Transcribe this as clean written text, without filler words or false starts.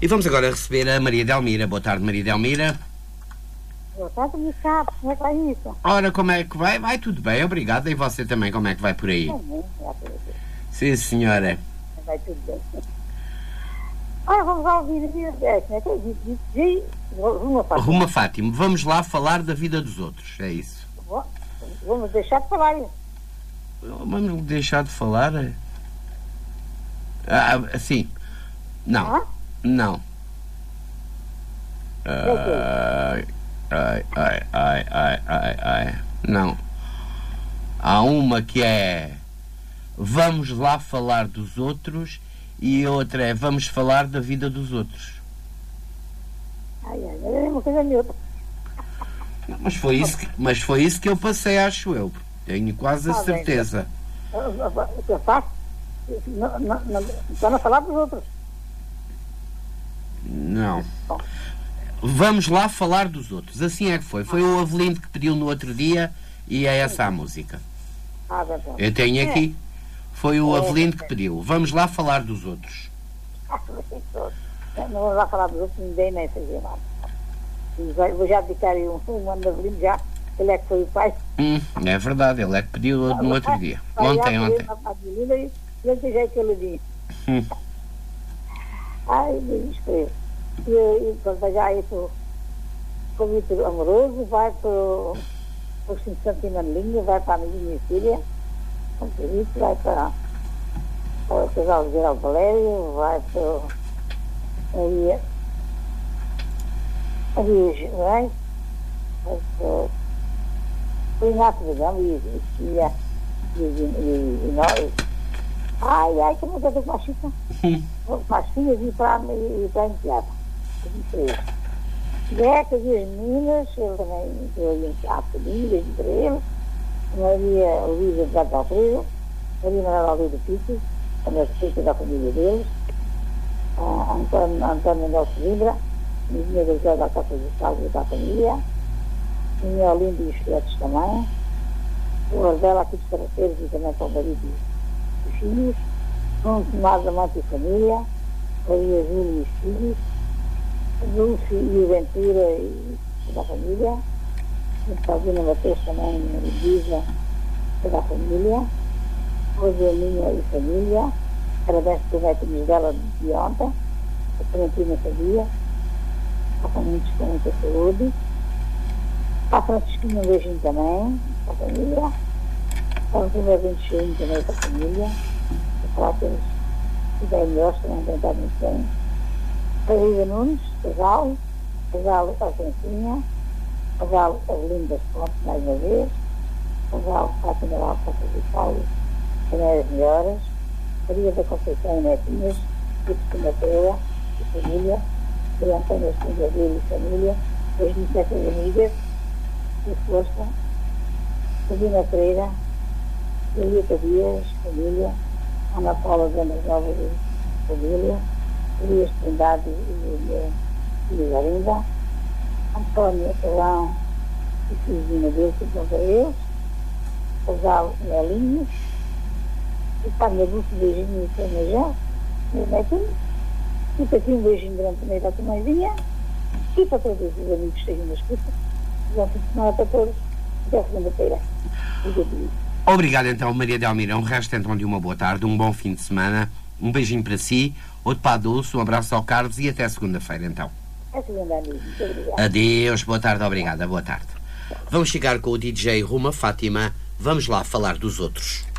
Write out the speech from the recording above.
E vamos agora receber a Maria Delmira. Boa tarde, Maria Delmira. Boa tarde, Ricardo. Como é que vai isso? Ora, como é que vai? Vai tudo bem, obrigada. E você também, como é que vai por aí? Também, graças a Deus. Sim, senhora. Vai tudo bem. Olha, vamos lá ouvir a vida dessa, como é que eu disse? Ruma Fátima. Ruma Fátima, vamos lá falar da vida dos outros, é isso. Vamos deixar de falar. Vamos deixar de falar? Sim. Não. Ah? Não. Não. Há uma que é vamos lá falar dos outros e outra é vamos falar da vida dos outros. É uma coisa neutra. Mas foi isso que eu passei, acho eu. Tenho quase a certeza. O que eu faço? Não falar dos outros. Não. Vamos lá falar dos outros. Assim é que foi. Foi o Avelino que pediu no outro dia e é essa a música. Eu tenho aqui. Foi o Avelino que pediu. Vamos lá falar dos outros. Não vamos lá falar dos outros, ninguém nem fazia nada. Vou já dedicar aí um ano de Avelino já. Ele é que foi o pai. É verdade, ele é que pediu no outro dia. Ontem. E ele já aquele dia. Ai, desespero. E quando vai já aí para o Vitor Amoroso, vai para o Santo Manelinha, vai para a minha filha, vai para o casal Geraldo Valério, vai para aí vai para o Inácio Vigão e nós. Ai, que muda de machista. As filhas e para a enteada. Becas e as meninas, ele também deu enteado comigo, desde para ele. Maria Luísa de Gato Alfredo, Maria Manuela Aldeia Pico, a respeito da família deles. Antônio Nelson Libra, minha doutora da Casa de Saúde da família. Minha Olinda e os filhotes também. O Ardela aqui dos Caraceiros e também para o marido os filhos, um Tomás Amante e família, Maria Júlia e os filhos, Dulce e o Ventura e toda a família, a Salvina Mateus também, Luísa, toda a família, Rosaninha e família, parabéns por netinhos dela de ontem, a Clementina sabia, está com muita saúde, a Francisquinha um beijinho também, para a família, a Antônia Bento Cheinho também para a família, a Fráteres e bem melhores também tem estado muito bem. A Rita Nunes, casal Alcencinha, casal Avelino das Pontes, mais uma vez, casal Fátima Alfa de Paulo, também as melhoras, Maria da Conceição e Netinhas, Cristo Mateua e família, e Antônio Estrangeiros e família, as minhas amigas, de força, Sabina Pereira, Julieta Dias, família, Ana Paula Damas Novas e família, Elias Trindade e Ligarinda, Antônio Calão e Filhina deles, que são para eles, casal Melinhos, e para a minha dulce beijinho e Planejão, meus netinhos, e para ti um beijinho grande também da tua mãezinha, e para todos os amigos que estejam na escuta. Bom fim de semana para todos. Até segunda-feira. Obrigado então, Maria Delmira. Um resto então de uma boa tarde, um bom fim de semana. Um beijinho para si, outro para a Dulce, um abraço ao Carlos e até segunda-feira então. Até segunda, amigo. Muito obrigado. Adeus, boa tarde, obrigada, boa tarde. Vamos chegar com o DJ Ruma Fátima. Vamos lá falar dos outros.